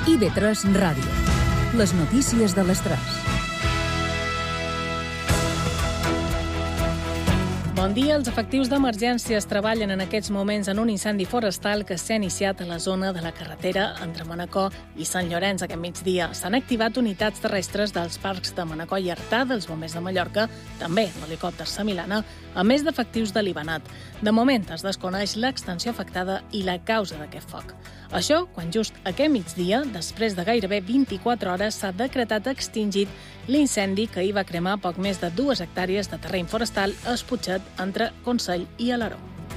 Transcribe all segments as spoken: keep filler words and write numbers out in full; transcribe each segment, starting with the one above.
I V tres Ràdio. Les notícies de les tres. Bon dia. Els efectius d'emergències treballen en aquests moments en un incendi forestal que s'ha iniciat a la zona de la carretera entre Manacor i Sant Llorenç aquest migdia. S'han activat unitats terrestres dels parcs de Manacor i Artà, dels bombers de Mallorca, també l'helicòpter Samilana, a més d'efectius de l'Ivanat. De moment es desconeix l'extensió afectada i la causa d'aquest foc. Això quan just aquest migdia, després de gairebé vint-i-quatre hores, s'ha decretat extingit l'incendi que hi va cremar poc més de dues hectàrees de terreny forestal a Esputxet, entre Consell i Alaró.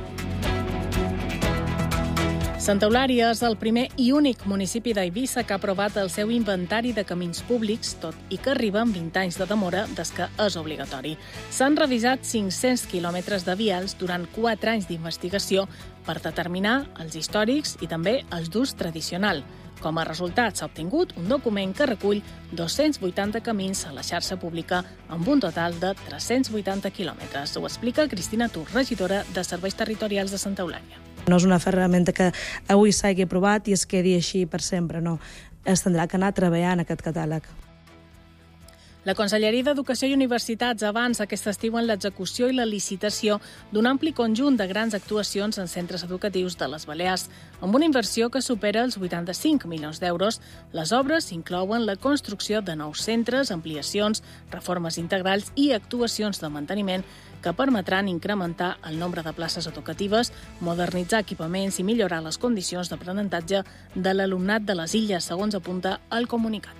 Santa Eulària és el primer i únic municipi d'Eivissa que ha aprovat el seu inventari de camins públics, tot i que arriba amb vint anys de demora des que és obligatori. S'han revisat cinc-cents quilòmetres de vials durant quatre anys d'investigació per determinar els històrics i també els d'ús tradicional. Com a resultat, s'ha obtingut un document que recull dos-cents vuitanta camins a la xarxa pública amb un total de tres-cents vuitanta quilòmetres. Ho explica Cristina Tur, regidora de Serveis Territorials de Santa Eulària. No és una ferramenta que avui s'hagi aprovat i es quedi així per sempre, no. Es tindrà que anar treballant aquest catàleg. La Conselleria d'Educació i Universitats avança aquest estiu en l'execució i la licitació d'un ampli conjunt de grans actuacions en centres educatius de les Balears. Amb una inversió que supera els vuitanta-cinc milions d'euros, les obres inclouen la construcció de nous centres, ampliacions, reformes integrals i actuacions de manteniment que permetran incrementar el nombre de places educatives, modernitzar equipaments i millorar les condicions d'aprenentatge de l'alumnat de les illes, segons apunta el comunicat.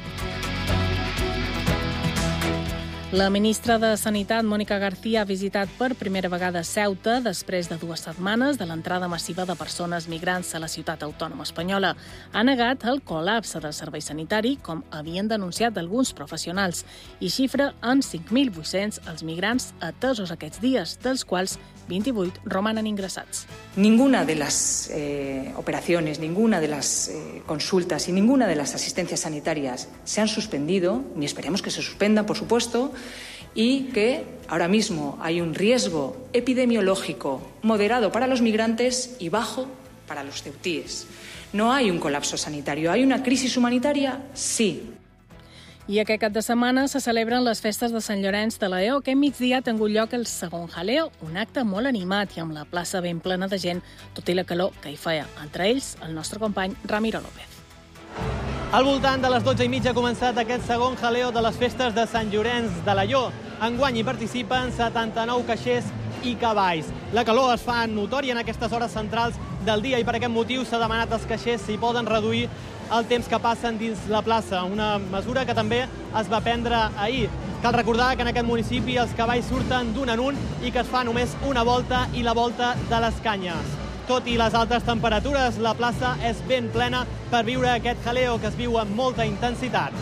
La ministra de Sanitat, Mònica García, ha visitat per primera vegada Ceuta després de dues setmanes de l'entrada massiva de persones migrants a la ciutat autònoma espanyola. Ha negat el col·lapse del servei sanitari, com havien denunciat alguns professionals, i xifra en cinc mil vuit-cents els migrants atesos aquests dies, dels quals vint-i-vuit romanen ingressats. Ninguna de las eh, operaciones, ninguna de las eh, consultas y ninguna de las asistencias sanitarias se han suspendido, ni esperemos que se suspendan, por supuesto, y que ahora mismo hay un riesgo epidemiológico moderado para los migrantes y bajo para los ceutíes. No hay un colapso sanitario. ¿Hay una crisis humanitaria? Sí. I aquest cap de setmana se celebren les festes de Sant Llorenç de la E O. Aquest migdia ha tingut lloc el segon jaleo, un acte molt animat i amb la plaça ben plena de gent, tot i la calor que hi feia. Entre ells, el nostre company Ramiro López. Al voltant de les dotze i mitja ha començat aquest segon jaleo de les festes de Sant Llorenç de la Llor. Enguany hi participen setanta-nou caixers i cavalls. La calor es fa notòria en aquestes hores centrals del dia i per aquest motiu s'ha demanat als caixers si poden reduir el temps que passen dins la plaça, una mesura que també es va prendre ahir. Cal recordar que en aquest municipi els cavalls surten d'un en un i que es fa només una volta i la volta de les canyes. Tot i les altes temperatures, la plaça és ben plena per viure aquest jaleo que es viu amb molta intensitat.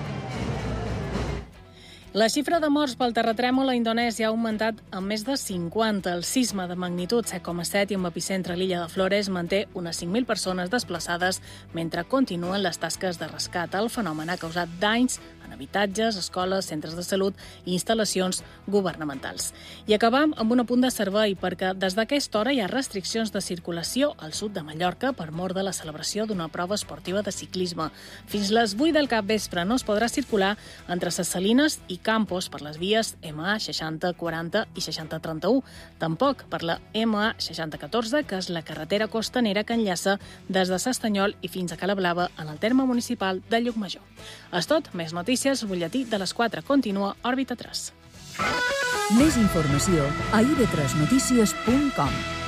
La xifra de morts pel terratrèmol a Indonèsia ha augmentat en més de cinquanta. El sisme de magnitud set coma set i amb epicentre a l'illa de Flores manté unes cinc mil persones desplaçades mentre continuen les tasques de rescat. El fenomen ha causat danys en habitatges, escoles, centres de salut i instal·lacions governamentals. I acabam amb un apunt de servei perquè des d'aquesta hora hi ha restriccions de circulació al sud de Mallorca per mor de la celebració d'una prova esportiva de ciclisme. Fins les vuit del capvespre no es podrà circular entre Ses Salines i Campos per les vies M A seixanta quaranta i seixanta trenta-u. Tampoc per la M A seixanta catorze, que és la carretera costanera que enllaça des de S'Estanyol i fins a Calablava en el terme municipal de Llucmajor. És tot, més notícies, butlletí de les quatre. Continua Òrbita tres. Més informació a i ve tres notícies punt com.